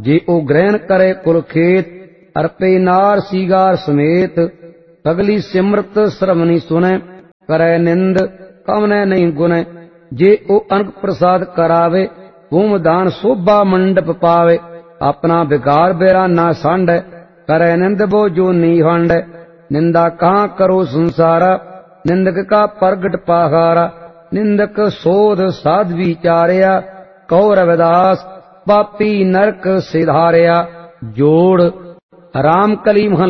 जे ओ ग्रहण करे कुल खेत, अर्पे नार सीगार समेत। सगली सिमरत श्रवणी सुने, करे निंद कवने नहीं गुने। जे ओ अनक प्रसाद करावे, भूम दान शोभा मंडप पावे। अपना बिगार बेरा ना सांडे, करे निंद बो जो नी हांडे। निंदा कहाँ करो संसारा, निंदक का प्रगट पहारा। निंदक शोध साध विचारिया, कहो रविदास पापी नरक सिधारिया। जोड़ राम कली महला